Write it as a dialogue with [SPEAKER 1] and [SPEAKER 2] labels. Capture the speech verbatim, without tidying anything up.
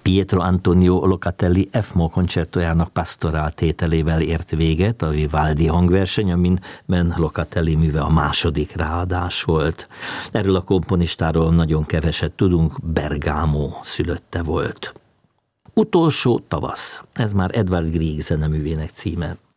[SPEAKER 1] Pietro Antonio Locatelli F-moll koncertjának pastorál tételével ért véget a Vivaldi hangverseny, amiben Locatelli műve a második ráadás volt. Erről a komponistáról nagyon keveset tudunk, Bergamo szülötte volt. Utolsó tavasz, ez már Edvard Grieg zeneművének címe.